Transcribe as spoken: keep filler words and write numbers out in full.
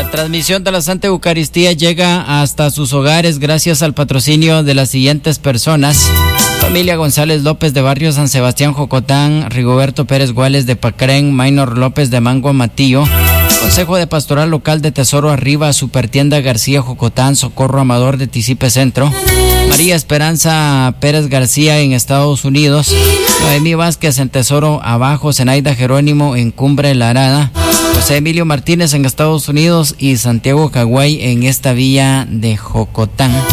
La transmisión de la Santa Eucaristía llega hasta sus hogares gracias al patrocinio de las siguientes personas: Familia González López de Barrio San Sebastián, Jocotán; Rigoberto Pérez Guales de Pacrén; Maynor López de Mango Matillo; Consejo de Pastoral Local de Tesoro Arriba; Supertienda García, Jocotán; Socorro Amador de Ticipe Centro; María Esperanza Pérez García en Estados Unidos; Noemí Vázquez en Tesoro Abajo; Zenaida Jerónimo en Cumbre La Arada; José Emilio Martínez en Estados Unidos; y Santiago Caguay en esta villa de Jocotán.